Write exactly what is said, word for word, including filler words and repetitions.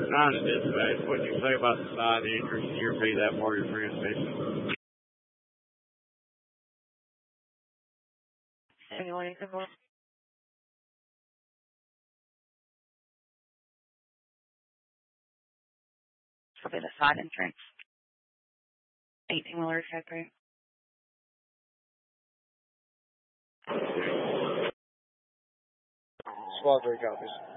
nine to dispatch. What do you say about the side entrance to your be that part of your transmission? Anyone good morning? Will be the side entrance. eighteen wheeler factory. Squad three copies.